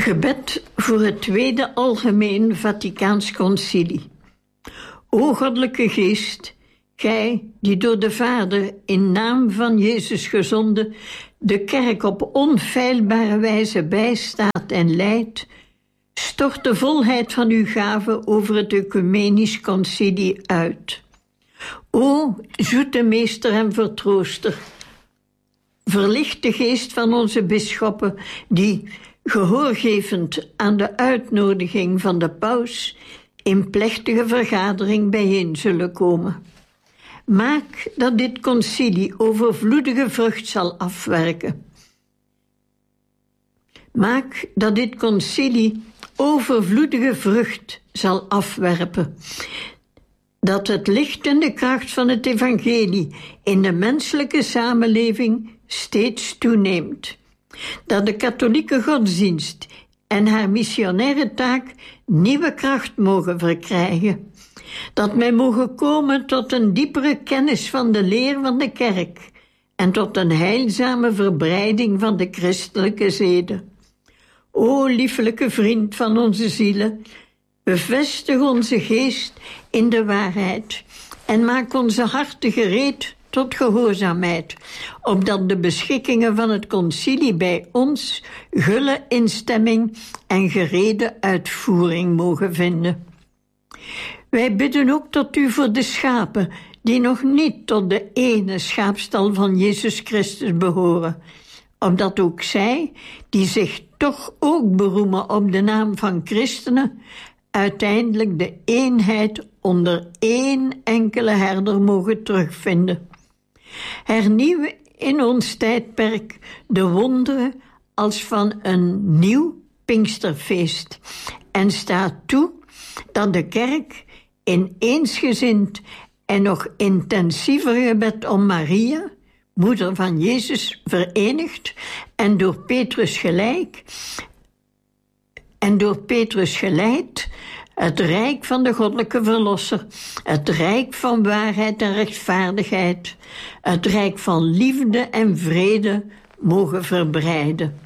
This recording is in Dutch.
Gebed voor het Tweede Algemeen Vaticaans Concilie. O Goddelijke Geest, Gij die door de Vader in naam van Jezus gezonden de kerk op onfeilbare wijze bijstaat en leidt, stort de volheid van uw gave over het Ecumenisch Concilie uit. O zoete meester en vertrooster, verlicht de geest van onze bisschoppen die, gehoorgevend aan de uitnodiging van de paus, in plechtige vergadering bijeen zullen komen. Maak dat dit concilie overvloedige vrucht zal afwerken. Maak dat dit concilie overvloedige vrucht zal afwerpen. Dat het licht en de kracht van het evangelie in de menselijke samenleving steeds toeneemt. Dat de katholieke godsdienst en haar missionaire taak nieuwe kracht mogen verkrijgen. Dat wij mogen komen tot een diepere kennis van de leer van de kerk en tot een heilzame verbreiding van de christelijke zeden. O liefelijke vriend van onze zielen, bevestig onze geest in de waarheid en maak onze harten gereed tot gehoorzaamheid, opdat de beschikkingen van het concilie bij ons gulle instemming en gerede uitvoering mogen vinden. Wij bidden ook tot u voor de schapen die nog niet tot de ene schaapstal van Jezus Christus behoren, opdat ook zij, die zich toch ook beroemen op de naam van christenen, uiteindelijk de eenheid onder één enkele herder mogen terugvinden. Hernieuw in ons tijdperk de wonderen als van een nieuw Pinksterfeest en sta toe dat de kerk in eensgezind en nog intensiever gebed om Maria, moeder van Jezus, verenigd en door Petrus geleid, het rijk van de goddelijke verlosser, het rijk van waarheid en rechtvaardigheid, het rijk van liefde en vrede mogen verbreiden.